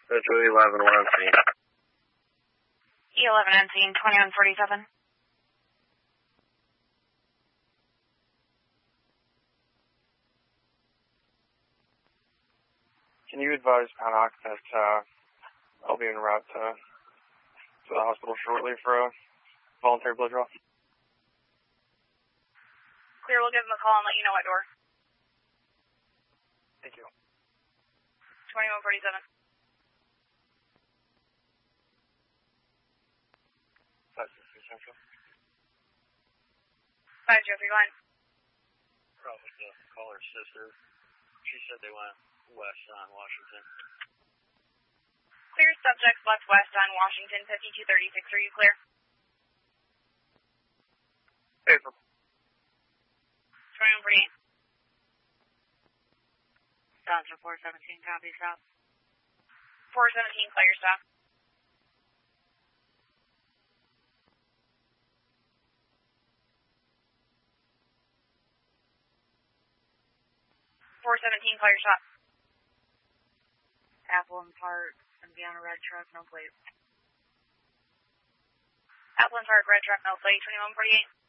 That's 11, we're on scene. E11 on scene, 2147. Can you advise Paddock that I'll be en route to the hospital shortly for a voluntary blood draw? Clear, we'll give him a call and let you know what door. Thank you. 2147. 563 Central. 503 line. Probably the caller's sister. She said they went west on Washington. Clear, subjects left west on Washington, 5236. Are you clear? April. 2148. Delta 417, copy, stop. 417, clear your stop. .417, clear your stop. Appleton Park, gonna be on a red truck, no plate. Appleton Park, red truck, no plate, 2148.